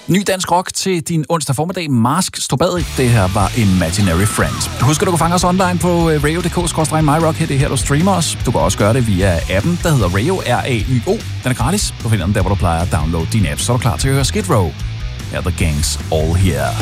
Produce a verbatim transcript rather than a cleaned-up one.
Ny dansk rock til din onsdag formiddag. Mask stod bag. Det her var Imaginary Friends. Husk, at du kan fange os online på radio punktum d k skråstreg my rock. Det er her, du streamer os. Du kan også gøre det via appen, der hedder Radio, R A Y O. Den er gratis. Du finder den der, hvor du plejer at downloade din app. Så er du klar til at høre Skid Row. Her er The Gangs All Here.